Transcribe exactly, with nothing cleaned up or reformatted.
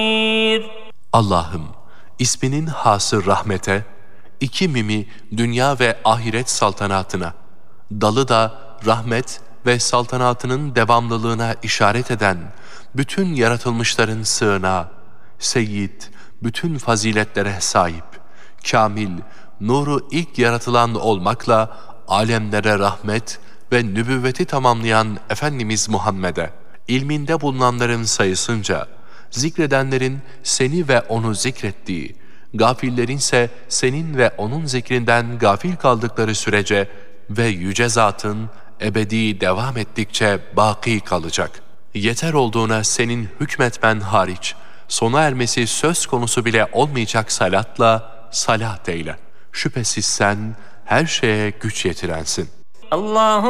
Allah'ım, isminin hası rahmete, iki mimi dünya ve ahiret saltanatına, dalı da rahmet ve saltanatının devamlılığına işaret eden bütün yaratılmışların sığınağı, seyyid, bütün faziletlere sahip, kamil, nuru ilk yaratılan olmakla alemlere rahmet ve nübüvveti tamamlayan Efendimiz Muhammed'e, ilminde bulunanların sayısınca, zikredenlerin seni ve onu zikrettiği, gafillerin ise senin ve onun zikrinden gafil kaldıkları sürece ve yüce zatın ebedi devam ettikçe baki kalacak. Yeter olduğuna senin hükmetmen hariç, sona ermesi söz konusu bile olmayacak salatla salat eyle. Şüphesiz sen her şeye güç yetirensin. Allahu